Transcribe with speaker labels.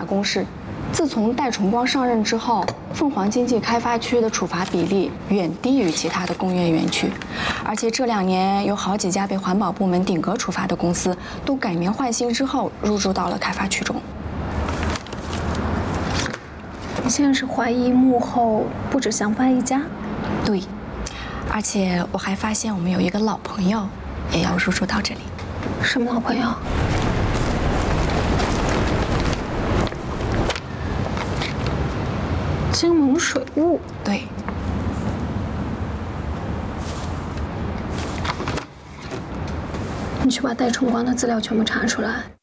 Speaker 1: 罚公示。自从戴崇光上任之后，凤凰经济开发区的处罚比例远低于其他的工业园区，而且这2年有好几家被环保部门顶格处罚的公司都改名换姓之后入驻到了开发区中。
Speaker 2: 你现在是怀疑幕后不止祥发一家？
Speaker 1: 对，而且我还发现我们有一个老朋友也要入驻到这里。
Speaker 2: 什么老朋友？金盟水务。
Speaker 1: 对。
Speaker 2: 你去把戴崇光的资料全部查出来。